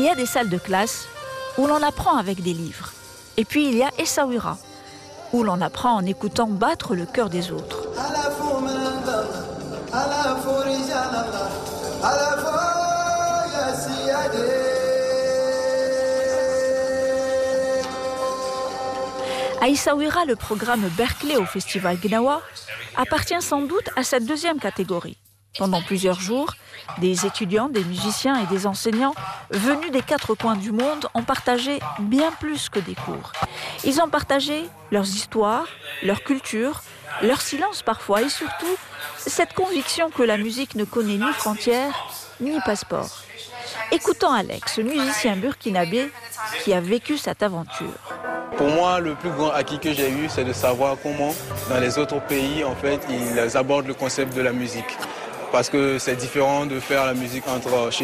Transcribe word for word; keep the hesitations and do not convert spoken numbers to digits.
y a des salles de classe où l'on apprend avec des livres. Et puis il y a Essaouira, où l'on apprend en écoutant battre le cœur des autres. À Essaouira, le programme Berkeley au Festival Gnawa appartient sans doute à cette deuxième catégorie. Pendant plusieurs jours, des étudiants, des musiciens et des enseignants venus des quatre coins du monde ont partagé bien plus que des cours. Ils ont partagé leurs histoires, leur culture, leur silence parfois et surtout cette conviction que la musique ne connaît ni frontières ni passeport. Écoutons Alex, musicien burkinabé qui a vécu cette aventure. Pour moi, le plus grand acquis que j'ai eu, c'est de savoir comment, dans les autres pays, en fait, ils abordent le concept de la musique. Parce que c'est différent de faire la musique entre chez